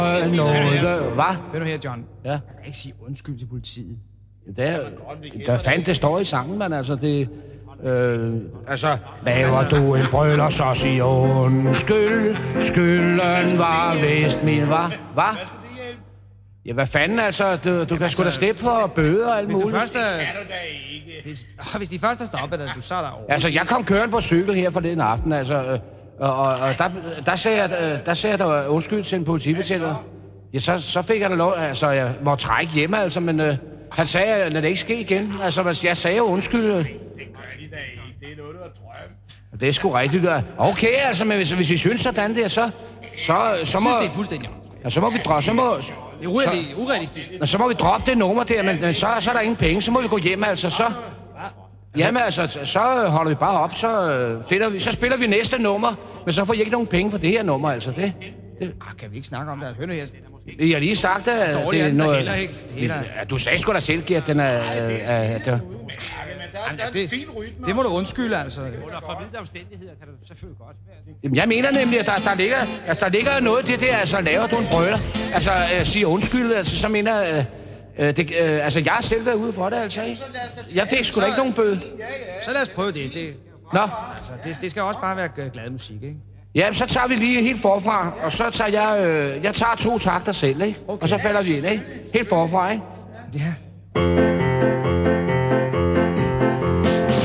noget. Hvad? Ved du her, John? Ja. Jeg kan ikke sige undskyld til politiet. Der fandt det står i sangen, men altså det... laver du en brøler, så sig undskyld. Skylden var vist min, hvad? Ja, hvad fanden altså? Du kan sgu da slippe for bøder og alt muligt. Hvis de først er stoppet, så er der over. Altså, jeg kom kørende på cykel her forleden aften, altså... Og der sagde jeg da undskyld til en politibetjenter. Ja, så fik jeg da lov, altså jeg må trække hjemme, altså, men han sagde, lad det ikke ske igen. Altså, jeg sagde jo undskyld. Det gør de da ikke, det er noget, du har drømt. Det er sgu rigtigt, der. Okay, altså, men hvis I synes sådan der, så må... Jeg synes, det er fuldstændig. Ja, så må vi droppe, Det er urealistisk. Så må vi droppe det nummer der, men så er der ingen penge, så må vi gå hjem, altså, så... Jamen altså, så holder vi bare op, så spiller vi næste nummer, men så får I ikke nogen penge for det her nummer, altså det. Kan vi ikke snakke om det? Hør nu her. Jeg har lige sagt, at det er noget... Ja, du sagde sgu da selv, Gert, den er... Det må du undskylde, altså. Under formidlede omstændigheder kan du selvfølgelig godt være. Jamen, jeg mener nemlig, at der ligger noget det der, altså laver du en brøler, altså siger undskyld, altså så mener altså jeg har selv været ude for det, altså ikke? Jeg fik sgu da ikke nogen bøde. Så lad os prøve det. Nå. Altså, det skal også bare være glad musik, ikke? Ja, så tager vi lige helt forfra, og så tager jeg tager 2 takter selv, ikke? Okay. Og så falder vi ind, ikke? Helt forfra, ikke? Ja.